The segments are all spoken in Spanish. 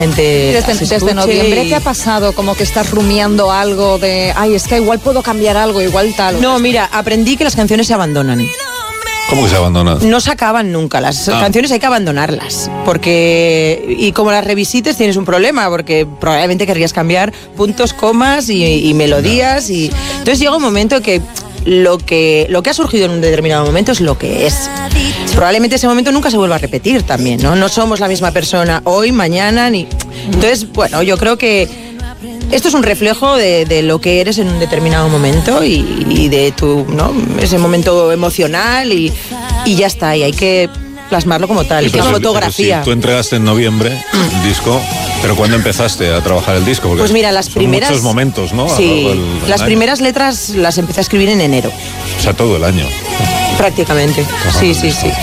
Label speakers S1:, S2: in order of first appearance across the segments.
S1: Desde noviembre, ¿qué ha pasado? Como que estás rumiando algo de, ay, es que igual puedo cambiar algo, igual tal.
S2: No, mira, aprendí que las canciones se abandonan.
S3: ¿Cómo que se abandonan?
S2: No se acaban nunca, las canciones hay que abandonarlas, porque, y como las revisites tienes un problema, porque probablemente querrías cambiar puntos, comas y melodías, y entonces llega un momento que lo que ha surgido en un determinado momento es lo que es. Probablemente ese momento nunca se vuelva a repetir también, ¿no? No somos la misma persona hoy, mañana, ni... Entonces, bueno, yo creo que esto es un reflejo de lo que eres en un determinado momento y de tu, ¿no? Ese momento emocional y ya está, y hay que plasmarlo como tal, que es fotografía.
S3: Si tú entregaste en noviembre el disco, pero ¿cuándo empezaste a trabajar el disco? Porque
S2: pues mira, las primeras...
S3: muchos momentos, ¿no?
S2: Sí, las primeras letras las empecé a escribir en enero.
S3: O sea, todo el año.
S2: Prácticamente, sí.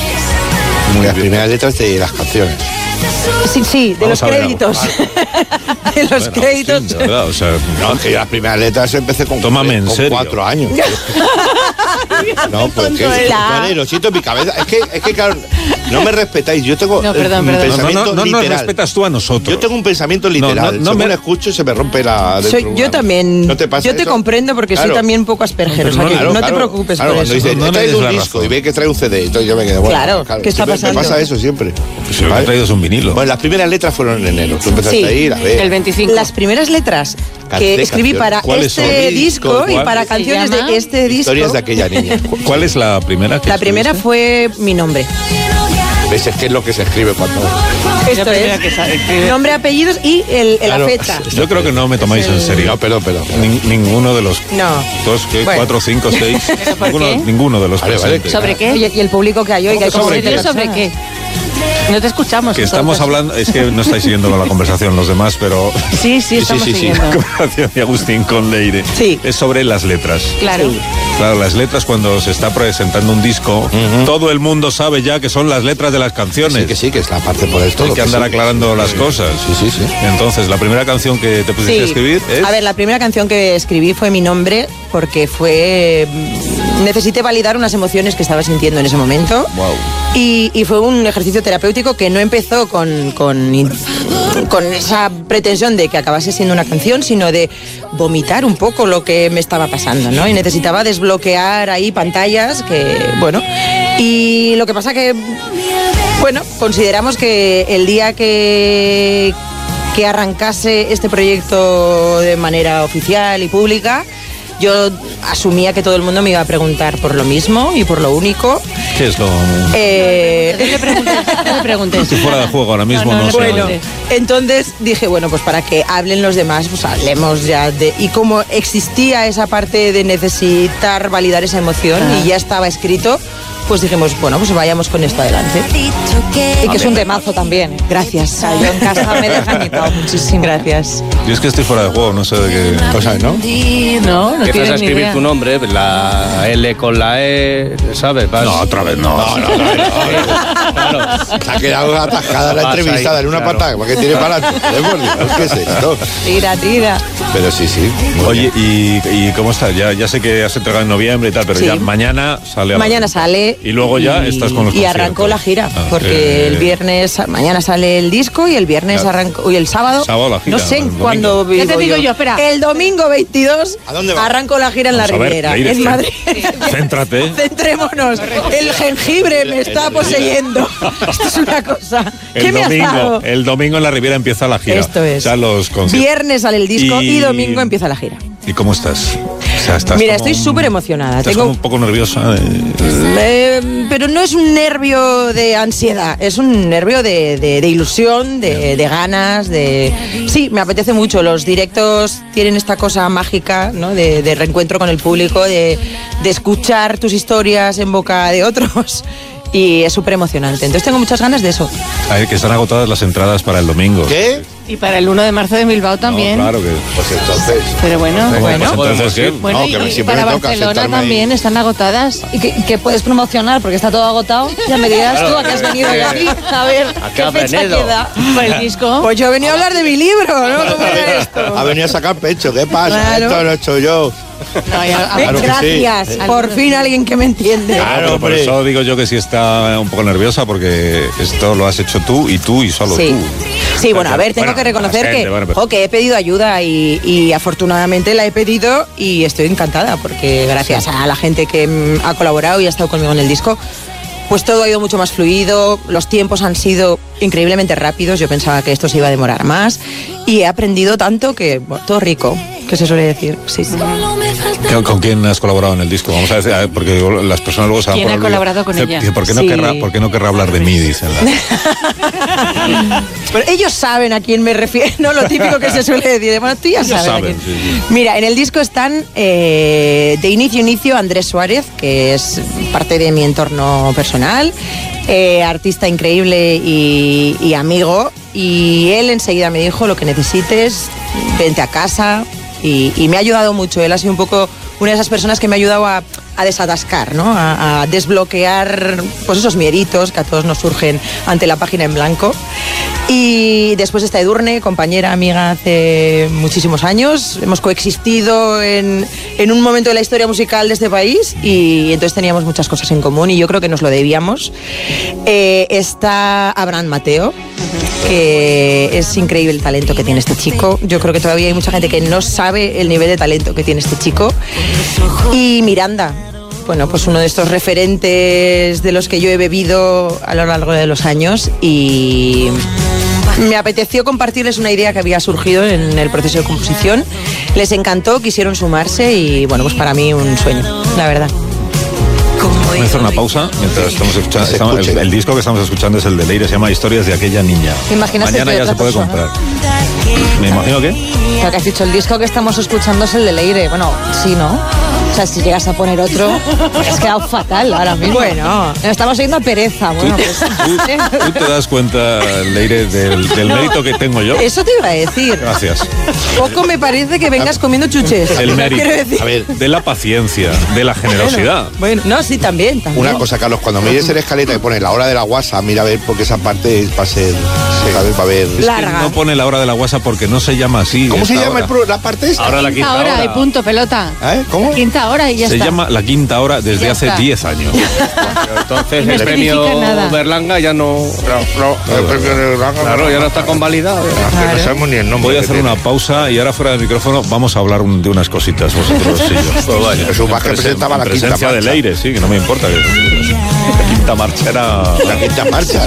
S4: Las primeras letras de las canciones.
S2: Sí, de los créditos. De los créditos.
S3: Sí, de verdad, o sea,
S4: no, que las primeras letras empecé con 4 años. No, pues que lo siento en mi cabeza. Es que claro, no me respetáis. Yo tengo un pensamiento
S3: no
S4: literal.
S3: nos respetas tú a nosotros.
S4: Yo tengo un pensamiento literal. No me escucho, se me rompe la...
S2: Yo también.
S4: ¿No te pasa
S2: yo te
S4: eso?
S2: comprendo porque soy también un poco Asperger. O sea, no te preocupes por eso.
S4: Dice, he traído un disco y ve que trae un CD. Entonces yo me quedo,
S2: claro, ¿qué está pasando?
S4: Me pasa eso siempre.
S3: Si lo que he traído es un vinilo.
S4: Bueno, las primeras letras fueron en enero. Tú empezaste a ir, a ver.
S1: El 25.
S2: Las primeras letras que escribí para este disco y para canciones de este disco.
S4: Historias de aquella niña.
S3: ¿Cuál es la primera que
S2: La primera fue mi nombre.
S4: ¿Ves? Es que es lo que se escribe cuando...
S2: Esto es nombre, apellidos y la fecha.
S3: Yo creo que no me tomáis en serio.
S4: No, pero.
S3: Ninguno de los...
S2: No.
S3: 2, 4, 5, 6... Ninguno de los presentes.
S1: ¿Sobre qué?
S2: Y el público que hay hoy.
S1: ¿Sobre qué? No te escuchamos.
S3: Que estamos hablando, es que no estáis siguiendo la conversación los demás, pero...
S1: Sí, estamos siguiendo.
S3: La conversación de Agustín con Leire.
S2: Sí.
S3: Es sobre las letras.
S1: Claro.
S2: Sí.
S3: Claro, las letras cuando se está presentando un disco, todo el mundo sabe ya que son las letras de las canciones.
S4: Sí, que es la parte por esto.
S3: Hay que andar aclarando las cosas.
S4: Sí.
S3: Entonces, la primera canción que te pusiste a escribir es...
S2: A ver, la primera canción que escribí fue Mi nombre, porque necesité validar unas emociones que estaba sintiendo en ese momento.
S3: Wow.
S2: Y fue un ejercicio terapéutico que no empezó con esa pretensión de que acabase siendo una canción, sino de vomitar un poco lo que me estaba pasando, ¿no? Y necesitaba desbloquear ahí pantallas y lo que pasa que, consideramos que el día que arrancase este proyecto de manera oficial y pública, yo asumía que todo el mundo me iba a preguntar por lo mismo y por lo único.
S3: ¿Qué es lo...?
S1: No le preguntes.
S3: Estoy fuera de juego ahora mismo, no sé.
S2: Bueno, entonces dije, bueno, pues para que hablen los demás, pues hablemos ya de... Y como existía esa parte de necesitar validar esa emoción y ya estaba escrito, pues dijimos, bueno, pues vayamos con esto adelante.
S1: Y que es un temazo también.
S2: Gracias.
S1: Yo en casa me he desgañitado muchísimo.
S2: Gracias.
S3: Yo es que estoy fuera de juego, no sé de qué cosas, ¿no?
S1: No
S5: empiezas a escribir
S1: idea.
S5: tu nombre, la L con la E, ¿sabes?
S3: No, otra vez no.
S5: Claro.
S4: Se ha quedado atascada la entrevista, dale una patada, porque tiene para adelante. ¿Qué es esto?
S2: Tira.
S4: Pero sí.
S3: Oye, ¿y cómo está? Ya sé que has entregado en noviembre y tal, pero ya mañana sale...
S2: Mañana sale.
S3: Y luego ya estás con los
S2: Y arrancó la gira, porque el viernes, mañana sale el disco y el viernes arrancó, y el sábado
S3: la gira,
S2: no sé cuándo vivo.
S1: Ya te digo yo, espera.
S2: El domingo 22
S4: ¿A dónde va?
S2: arrancó la gira en la Riviera, en Madrid.
S3: Céntrate.
S2: Centrémonos. El jengibre me está poseyendo. Esto es una cosa. ¿Qué me has dado?
S3: El domingo en la Riviera empieza la gira.
S2: Esto es.
S3: O sea, los conciertos.
S2: Viernes sale el disco y domingo empieza la gira.
S3: ¿Y cómo estás? O sea,
S2: Mira, estoy súper emocionada.
S3: Estás como un poco nerviosa.
S2: Pero no es un nervio de ansiedad, es un nervio de ilusión, de ganas, Sí, me apetece mucho. Los directos tienen esta cosa mágica, ¿no? De reencuentro con el público, de escuchar tus historias en boca de otros. Y es súper emocionante. Entonces tengo muchas ganas de eso.
S3: A ver, que están agotadas las entradas para el domingo.
S4: ¿Qué?
S1: Y para el 1 de marzo de Bilbao también.
S3: No, claro que...
S4: Pues entonces...
S1: Pero bueno.
S3: Entonces, ¿qué?
S1: Bueno,
S4: No, que
S1: y
S4: siempre
S1: para
S4: me toca
S1: Barcelona
S4: sentarme
S1: también
S4: ahí.
S1: están agotadas. ¿Y que puedes promocionar? Porque está todo agotado. Ya me dirás tú a qué has venido hoy aquí. A ver,
S5: qué ha
S1: fecha
S5: venido?
S1: queda para el disco.
S2: Pues yo he venido a hablar de mi libro, ¿no? ¿Cómo era esto?
S4: Ha venido a sacar pecho, ¿qué pasa?
S2: Claro.
S4: Esto lo he hecho yo.
S2: Gracias, por fin alguien que me entiende.
S3: Claro, por eso digo yo que sí está un poco nerviosa, porque esto lo has hecho tú y solo tú.
S2: Sí, bueno, a ver, tengo que reconocer que he pedido ayuda y afortunadamente la he pedido y estoy encantada porque gracias a la gente que ha colaborado y ha estado conmigo en el disco, pues todo ha ido mucho más fluido, los tiempos han sido increíblemente rápidos, yo pensaba que esto se iba a demorar más y he aprendido tanto que, bueno, todo rico, que se suele decir, sí.
S3: ¿Con quién has colaborado en el disco? Vamos a decir, porque las personas luego se van
S1: ¿Quién ha colaborado con ella?
S3: ¿Por qué no querrá hablar de mí? Dicen.
S2: Pero ellos saben a quién me refiero, no lo típico que se suele decir. Bueno, tú ya sabes a quién. Sí. Mira, en el disco están de inicio Andrés Suárez, que es parte de mi entorno personal, artista increíble y amigo, y él enseguida me dijo: lo que necesites, vente a casa. Y me ha ayudado mucho. Él ha sido un poco una de esas personas que me ha ayudado a desatascar, ¿no? A desbloquear pues esos mieditos que a todos nos surgen ante la página en blanco. Y después está Edurne, compañera, amiga hace muchísimos años. Hemos coexistido en un momento de la historia musical de este país y entonces teníamos muchas cosas en común y yo creo que nos lo debíamos. Está Abraham Mateo, que es increíble el talento que tiene este chico. Yo creo que todavía hay mucha gente que no sabe el nivel de talento que tiene este chico. Y Miranda, bueno, pues uno de estos referentes de los que yo he bebido a lo largo de los años y me apeteció compartirles una idea que había surgido en el proceso de composición. Les encantó, quisieron sumarse y bueno, pues para mí un sueño, la verdad.
S3: Voy a hacer una pausa mientras estamos escuchando. El disco que estamos escuchando es el de Leire, se llama Historias de aquella niña. Mañana ya se puede comprar. Me imagino que.
S1: Claro que has dicho, el disco que estamos escuchando es el de Leire. Bueno, sí, ¿no? O sea, si llegas a poner otro, has quedado fatal ahora mismo.
S2: Bueno,
S1: estamos yendo a pereza. Bueno,
S3: ¿Tú te das cuenta, Leire, del mérito que tengo yo?
S2: Eso te iba a decir.
S3: Gracias.
S2: Poco me parece que vengas comiendo chuches.
S3: El mérito. A ver, de la paciencia, de la generosidad.
S2: Bueno, no, sí, también.
S4: Una cosa, Carlos, cuando mires en escaleta y pones la hora de la guasa, mira a ver, porque esa parte va a ser, va a ver.
S2: Larga.
S3: No pone la hora de la guasa porque no se llama así.
S4: ¿Cómo se llama la parte esta?
S1: Ahora la quinta hora. Y punto, pelota.
S4: ¿Cómo?
S1: Quinta hora y ya está.
S3: Se llama la quinta hora desde
S1: ya
S3: hace
S1: está.
S3: 10 años.
S5: Entonces el premio Berlanga ya no.
S4: El premio de Berlanga.
S5: Claro, ya no está convalidado.
S4: No sabemos ni el nombre.
S3: Voy a hacer una pausa y ahora fuera del micrófono vamos a hablar de unas cositas vosotros y yo.
S4: Pues vaya, Jesús Vázquez presentaba la quinta marcha.
S3: De Leire, sí, que no me importa. La quinta marcha era...
S4: La quinta marcha,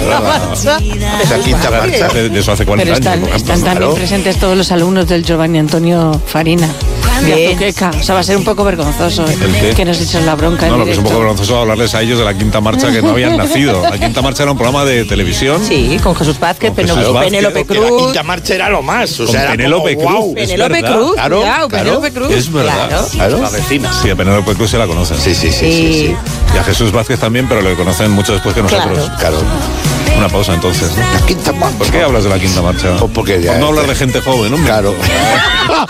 S3: La quinta marcha. De eso hace 40
S1: Pero
S3: años.
S1: están también presentes todos los alumnos del Giovanni Antonio Farina. De Azuqueca. O sea, va a ser un poco vergonzoso que nos echen la bronca.
S3: No, lo que es un poco vergonzoso hablarles a ellos de la quinta marcha que no habían nacido. La quinta marcha era un programa de televisión.
S2: Sí, con Jesús Vázquez, Penélope Cruz.
S4: La quinta marcha era lo más. O sea,
S3: Penélope Cruz.
S4: Wow.
S2: Penélope Cruz, claro, Penélope Cruz.
S3: Es verdad.
S4: Claro.
S5: La vecina.
S3: Sí, a Penélope Cruz se la conocen.
S4: Sí.
S3: Y a Jesús Vázquez también, pero lo conocen mucho después que nosotros.
S4: Claro.
S3: Una pausa entonces, ¿no?
S4: La quinta marcha.
S3: ¿Por qué hablas de la quinta marcha?
S4: Pues porque ya.
S3: Por no hablar de gente joven, hombre.
S4: Claro.